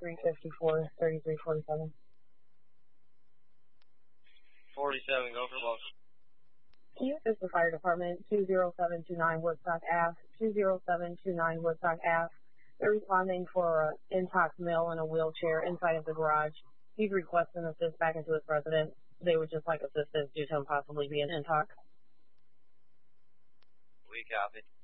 354, 3347. 47, go for both. This is the fire department, 20729 Woodstock Ave, 20729 Woodstock Ave. They're responding for an intox male in a wheelchair inside of the garage. He's requesting assist back into his residence. They would just like assistance due to him possibly being intox. We copy.